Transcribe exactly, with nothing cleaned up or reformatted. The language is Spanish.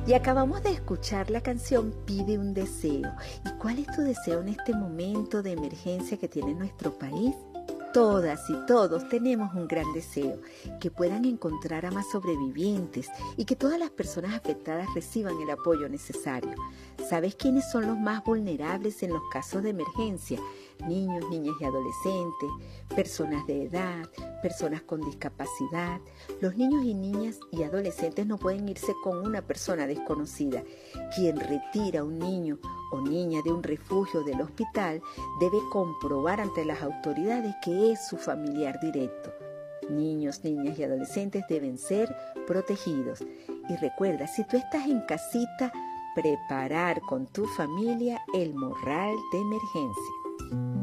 Y acabamos de escuchar la canción Pide un deseo. ¿Y cuál es tu deseo en este momento de emergencia que tiene nuestro país? Todas y todos tenemos un gran deseo, que puedan encontrar a más sobrevivientes y que todas las personas afectadas reciban el apoyo necesario. ¿Sabes quiénes son los más vulnerables en los casos de emergencia? Niños, niñas y adolescentes, personas de edad, personas con discapacidad. Los niños y niñas y adolescentes no pueden irse con una persona desconocida. Quien retira a un niño o niña de un refugio del hospital debe comprobar ante las autoridades que es su familiar directo. Niños, niñas y adolescentes deben ser protegidos. Y recuerda, si tú estás en casita, preparar con tu familia el morral de emergencia.